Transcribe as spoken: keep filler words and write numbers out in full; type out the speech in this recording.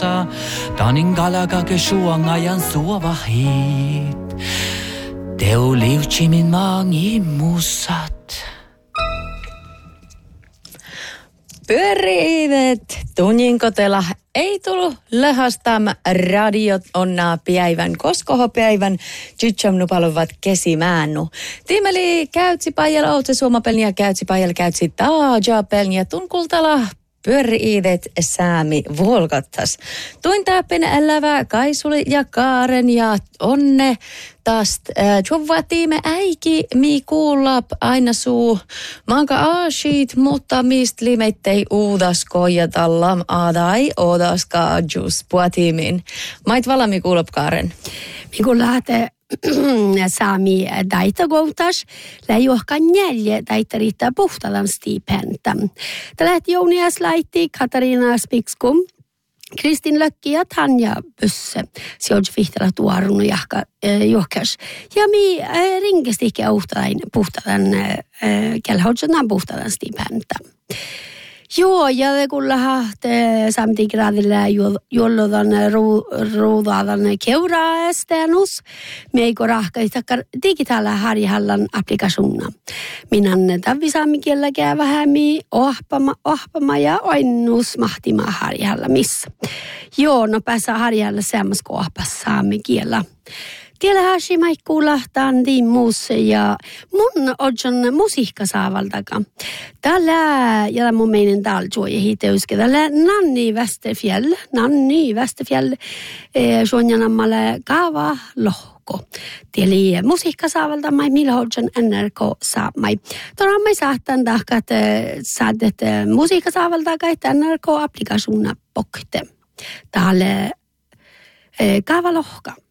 musta. Tanin kalaka ke suangajan suova hiit. Teu liutsimin maangi musat. Pyöriivet, tunjinkotela ei tullut lehastam radiot onnaa päivän, koskohopäivän tytsam nupaluvat kesimäännu. Tiimeli käytsi pajalla outse suomapelniä, käytsi pajalla käytsi taaja pelniä tunkultala. Pyöriivet säämi volkattas. Tuin täppin elävä Kaisuli ja Kaaren ja onne täst. Tjuvva tiime äiki mi kuullap aina suu. Manka aasiit, mutta mist limettei uudas koijatallam adai odaska jus puatimin. Mait valami kuullap Kaaren. Mi kuullate saami daita goutas, läjuhka neljä daita riittää puhtalan stipenta. Tällät Jounias laitti Katariina Spikskum, Kristin Lökki ja Tanja Bösse. Sijoitsi vihtellä tuorun jahka johkas. Ja mi ringestikke puhtalan puhtalan kelhoitsenan puhtalan stipenta. Joo, ja kullahan samtidig gradilla jollodan ruudadan keuraestänus. Me ei korahkaita digitaala harjahallan applikationina. Minä tavisaamme kielellä käy vähemmin ohpama, ohpama ja oinnus mahtima harjahalla missä. Joo, no päässä harjahalla semmoista kuin ohpas saamme kielellä. Tiellä hääsi maikkuulahtaan tiimmuus ja mun odjon musiikka saavaltaka. Täällä, ja mun meinen täällä juoi hiteuske, täällä Nanni Västerfjäll, Nanni Västerfjäll, suonjanammalle kaava lohko. Tieli musiikka saavaltamai, millä odjon N R K saamai. Tuolla mai saattan tahkat saadet musiikka saavaltaka, että N R K-applikasuuna pokte. Täällä kaava lohka.